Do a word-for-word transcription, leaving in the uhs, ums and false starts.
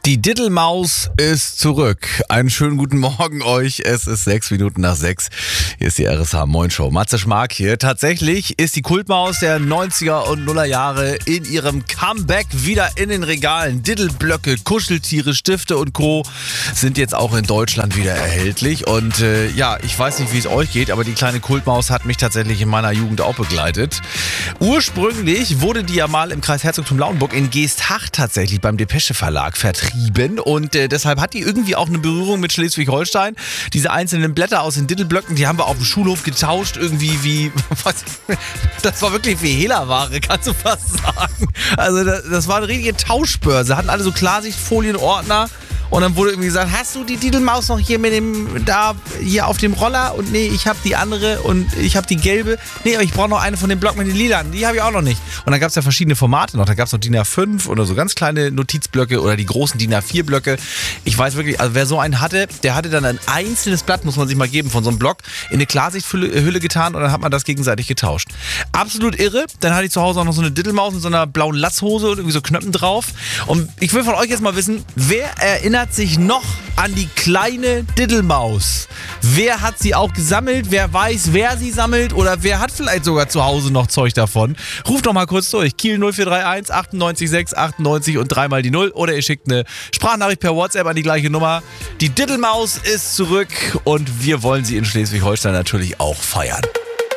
Die Diddelmaus ist zurück. Einen schönen guten Morgen euch. Es ist sechs Minuten nach sechs. Hier ist die R S H Moin Show. Matze Schmark hier. Tatsächlich ist die Kultmaus der neunziger und Nuller Jahre in ihrem Comeback wieder in den Regalen. Diddelblöcke, Kuscheltiere, Stifte und Co. sind jetzt auch in Deutschland wieder erhältlich. Und äh, ja, ich weiß nicht, wie es euch geht, aber die kleine Kultmaus hat mich tatsächlich in meiner Jugend auch begleitet. Ursprünglich wurde die ja mal im Kreis Herzogtum Lauenburg in Geesthacht tatsächlich beim Depesche Verlag vertrieben. Und äh, deshalb hat die irgendwie auch eine Berührung mit Schleswig-Holstein. Diese einzelnen Blätter aus den Diddelblöcken, die haben wir auf dem Schulhof getauscht, irgendwie wie, was, das war wirklich wie Hehlerware, kannst du fast sagen. Also das, das war eine richtige Tauschbörse, hatten alle so Klarsichtfolienordner. Und dann wurde irgendwie gesagt, hast du die Diddelmaus noch hier mit dem, da, hier auf dem Roller? Und nee, ich habe die andere und ich habe die gelbe. Nee, aber ich brauche noch eine von den Block mit den Lilanen. Die habe ich auch noch nicht. Und dann gab es ja verschiedene Formate noch. Da gab es noch D I N A fünf oder so ganz kleine Notizblöcke oder die großen D I N A vier Blöcke. Ich weiß wirklich, also wer so einen hatte, der hatte dann ein einzelnes Blatt, muss man sich mal geben, von so einem Block in eine Klarsichthülle getan und dann hat man das gegenseitig getauscht. Absolut irre. Dann hatte ich zu Hause auch noch so eine Diddelmaus in so einer blauen Lasshose und irgendwie so Knöpfen drauf. Und ich will von euch jetzt mal wissen, wer erinnert sich noch an die kleine Diddelmaus? Wer hat sie auch gesammelt? Wer weiß, wer sie sammelt? Oder wer hat vielleicht sogar zu Hause noch Zeug davon? Ruft doch mal kurz durch. Kiel null vier drei eins achtundneunzig sechs achtundneunzig und dreimal die null. Oder ihr schickt eine Sprachnachricht per WhatsApp an die gleiche Nummer. Die Diddelmaus ist zurück und wir wollen sie in Schleswig-Holstein natürlich auch feiern.